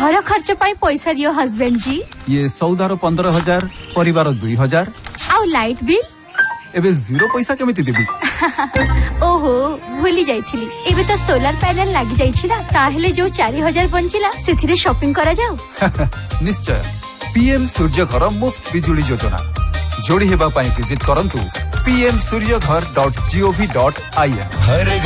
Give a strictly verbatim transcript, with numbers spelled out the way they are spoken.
घर खर्च पाई पैसा दियो हस्बैंड जी। ये सौदार पंद्रह हजार परिवार दुई हजार आउ लाइट बिल एबे जीरो पैसा केमिति देबी? ओहो भूली जाइथिली। एबे तो सोलर पैनल लागी जाइछि ना, ताहेले जो चार हजार बंचिला सेथिरे शॉपिंग करा जाऊ। निश्चय पीएम सूर्य घर मुफ्त बिजुली योजना जोड़ी हेबा पाई विजिट करंतु पी एम सूर्य घर dot G O V dot I N.